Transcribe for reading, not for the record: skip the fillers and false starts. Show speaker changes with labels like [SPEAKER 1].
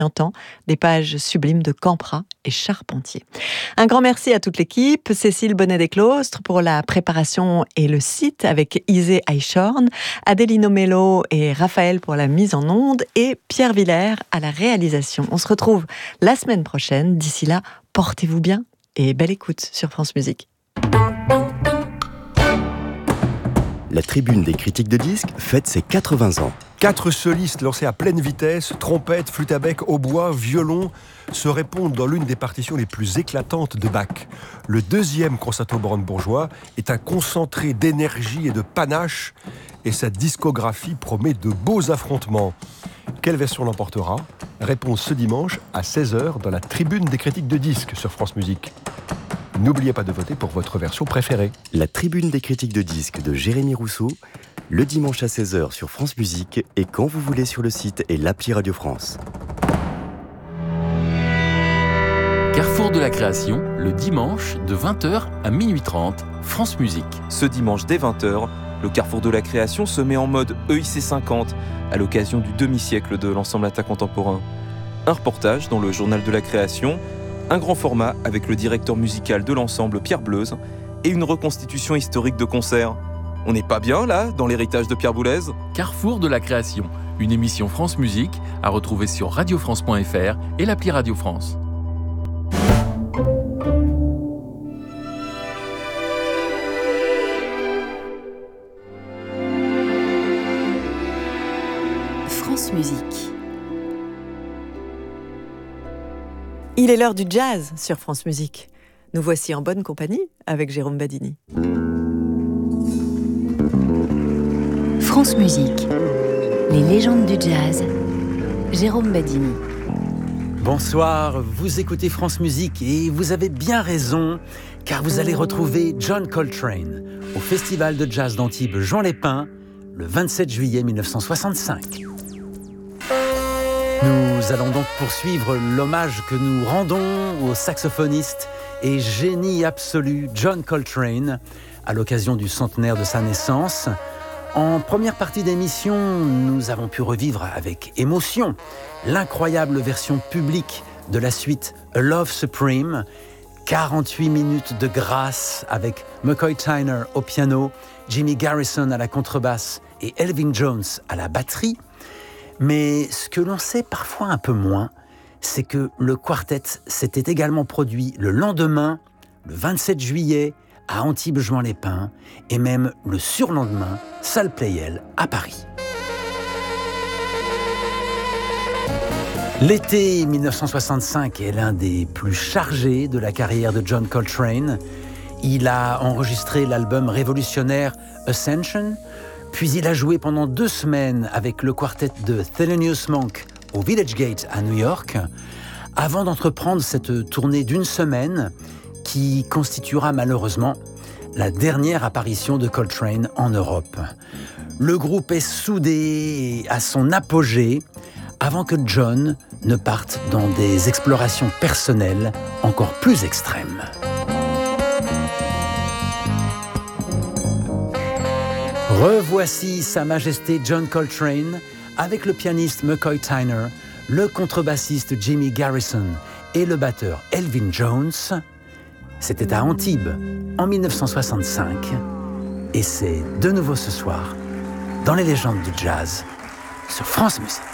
[SPEAKER 1] orientant des pages sublimes de Campra et Charpentier. Un grand merci à toute l'équipe, Cécile Bonnet-Desclostres pour la préparation et le site avec Isée Eichhorn, Adélino Mello et Raphaël pour la mise en onde et Pierre Villers à la réalisation. On se retrouve la semaine prochaine. D'ici là, portez-vous bien et belle écoute sur France Musique.
[SPEAKER 2] La Tribune des critiques de disques fête ses 80 ans.
[SPEAKER 3] 4 solistes lancés à pleine vitesse, trompette, flûte à bec, hautbois, violon, se répondent dans l'une des partitions les plus éclatantes de Bach. Le deuxième concerto brandebourgeois est un concentré d'énergie et de panache, et sa discographie promet de beaux affrontements. Quelle version l'emportera ? Réponse ce dimanche à 16h dans la Tribune des critiques de disques sur France Musique. N'oubliez pas de voter pour votre version préférée.
[SPEAKER 2] La Tribune des critiques de disques de Jérémy Rousseau, le dimanche à 16h sur France Musique et quand vous voulez sur le site et l'appli Radio France.
[SPEAKER 4] Carrefour de la création, le dimanche de 20h à minuit 30, France Musique.
[SPEAKER 5] Ce dimanche dès 20h, le Carrefour de la création se met en mode EIC 50 à l'occasion du demi-siècle de l'ensemble Atta contemporain. Un reportage dans le journal de la création, un grand format avec le directeur musical de l'ensemble Pierre Bleuze et une reconstitution historique de concert. On n'est pas bien là, dans l'héritage de Pierre Boulez ?
[SPEAKER 4] Carrefour de la création, une émission France Musique à retrouver sur radiofrance.fr et l'appli Radio France.
[SPEAKER 6] France Musique.
[SPEAKER 1] Il est l'heure du jazz sur France Musique. Nous voici en bonne compagnie avec Jérôme Badini.
[SPEAKER 6] France Musique. Les légendes du jazz. Jérôme Badini.
[SPEAKER 7] Bonsoir, vous écoutez France Musique et vous avez bien raison, car vous allez retrouver John Coltrane au Festival de jazz d'Antibes Jean Lépin le 27 juillet 1965. Nous allons donc poursuivre l'hommage que nous rendons au saxophoniste et génie absolu John Coltrane à l'occasion du centenaire de sa naissance. En première partie d'émission, nous avons pu revivre avec émotion l'incroyable version publique de la suite A Love Supreme, 48 minutes de grâce avec McCoy Tyner au piano, Jimmy Garrison à la contrebasse et Elvin Jones à la batterie. Mais ce que l'on sait parfois un peu moins, c'est que le quartet s'était également produit le lendemain, le 27 juillet, à Antibes-Juan-les-Pins, et même le surlendemain, salle Pleyel à Paris. L'été 1965 est l'un des plus chargés de la carrière de John Coltrane. Il a enregistré l'album révolutionnaire Ascension, puis il a joué pendant 2 semaines avec le quartet de Thelonious Monk au Village Gate à New York, avant d'entreprendre cette tournée d'1 semaine qui constituera malheureusement la dernière apparition de Coltrane en Europe. Le groupe est soudé à son apogée avant que John ne parte dans des explorations personnelles encore plus extrêmes. Revoici Sa Majesté John Coltrane avec le pianiste McCoy Tyner, le contrebassiste Jimmy Garrison et le batteur Elvin Jones. C'était à Antibes en 1965 et c'est de nouveau ce soir dans les légendes du jazz sur France Musique.